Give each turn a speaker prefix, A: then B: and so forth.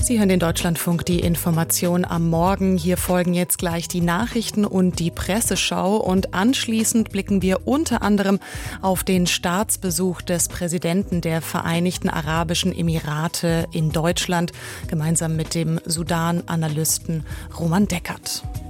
A: Sie hören den Deutschlandfunk, die Information am Morgen. Hier folgen jetzt gleich die Nachrichten und die Presseschau. Und anschließend blicken wir unter anderem auf den Staatsbesuch des Präsidenten der Vereinigten Arabischen Emirate in Deutschland, gemeinsam mit dem Sudan-Analysten Roman Deckert.